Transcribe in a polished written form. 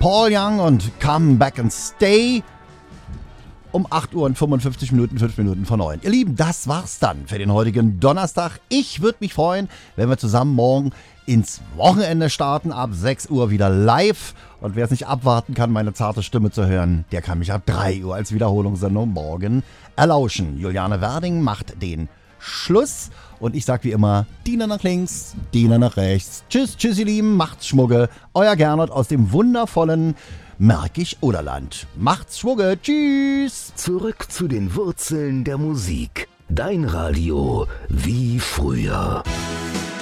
Paul Young und Come Back and Stay. Um 8 Uhr und 55 Minuten, 5 Minuten vor 9. Ihr Lieben, das war's dann für den heutigen Donnerstag. Ich würde mich freuen, wenn wir zusammen morgen ins Wochenende starten. Ab 6 Uhr wieder live. Und wer es nicht abwarten kann, meine zarte Stimme zu hören, der kann mich ab 3 Uhr als Wiederholungssendung morgen erlauschen. Juliane Werding macht den Schluss. Und ich sag wie immer, Diener nach links, Diener nach rechts. Tschüss, tschüss ihr Lieben, macht's Schmugge. Euer Gernot aus dem wundervollen Märkisch-Oderland. Macht's Schmugge, tschüss. Zurück zu den Wurzeln der Musik. Dein Radio wie früher.